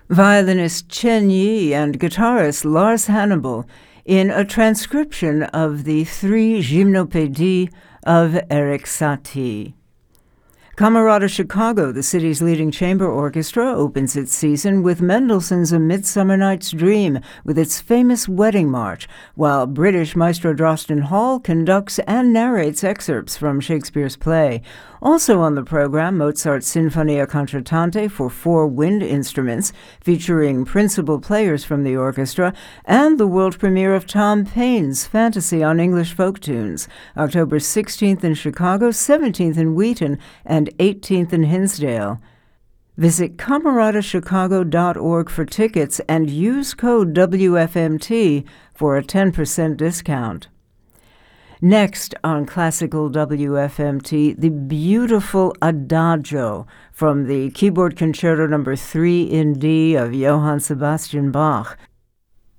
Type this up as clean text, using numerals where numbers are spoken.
violinist Chen Yi and guitarist Lars Hannibal in a transcription of the 3 Gymnopédies of Erik Satie. Camerata Chicago, the city's leading chamber orchestra, opens its season with Mendelssohn's A Midsummer Night's Dream with its famous wedding march, while British maestro Drosten Hall conducts and narrates excerpts from Shakespeare's play. Also on the program, Mozart's Sinfonia Concertante for 4 wind instruments, featuring principal players from the orchestra, and the world premiere of Tom Paine's Fantasy on English Folk Tunes, October 16th in Chicago, 17th in Wheaton, and 18th in Hinsdale. Visit cameratachicago.org for tickets and use code WFMT for a 10% discount. Next on Classical WFMT, the beautiful Adagio from the Keyboard Concerto No. 3 in D of Johann Sebastian Bach.